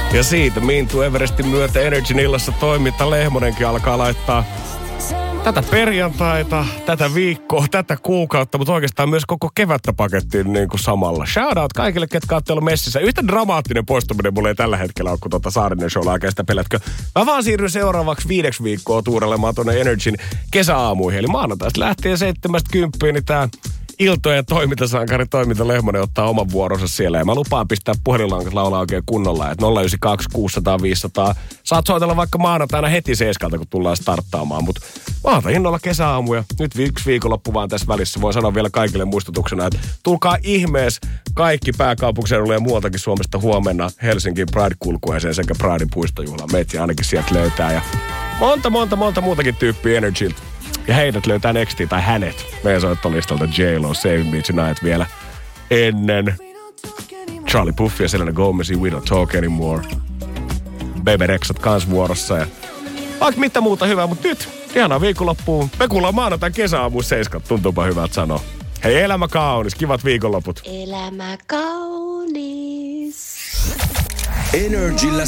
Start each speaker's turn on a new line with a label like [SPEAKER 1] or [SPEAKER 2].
[SPEAKER 1] Ja siitä Mintu Everestin myötä Energyn illassa toiminta Lehmonenkin alkaa laittaa tätä perjantaita, tätä viikkoa, tätä kuukautta, mutta oikeastaan myös koko kevättä pakettiin niin kuin samalla. Shoutout kaikille, ketkä olette ollut messissä. Yhtä dramaattinen poistuminen mulla ei tällä hetkellä ole, kun Saarinen showlla oikein sitä pelätkö. Mä vaan siirryn seuraavaksi 5 viikkoa tuurelemaan tuonne Energyn kesäaamuihin. Eli maanantaista lähtien 7-10, niin tää iltojen toimintasankari Toiminta Lehmonen ottaa oman vuoronsa siellä. Ja mä lupaan pistää puhelinlankat laulaa oikein kunnolla. Että 092 600 500. Saat soitella vaikka maanantaina heti 7, kun tullaan starttaamaan. Mutta mä otan innolla kesäaamuja. Nyt 1 viikonloppu vaan tässä välissä. Voin sanoa vielä kaikille muistutuksena, että tulkaa ihmees kaikki pääkaupunkiseudulle ja muualtakin Suomesta huomenna Helsingin Pride-kulkueeseen sekä Pridein puistojuhlaan. Meitä ainakin sieltä löytää. Ja monta muutakin tyyppiä Energyltä. Ja heidät löytää nexti tai hänet. Meidän soittolistalalta J-Lo, Save Me Tonight vielä ennen Charlie Puth ja Selena Gomezia, We Don't Talk Anymore. Bebe Rexhat kans vuorossa ja vaikka mitä muuta hyvää, mutta nyt ihanaa viikonloppuun. Me kuullaan maanantain kesäaamuun 7. Tuntuupa hyvältä sanoa. Hei, elämä kaunis, kivat viikonloput.
[SPEAKER 2] Elämä kaunis.
[SPEAKER 3] Energillä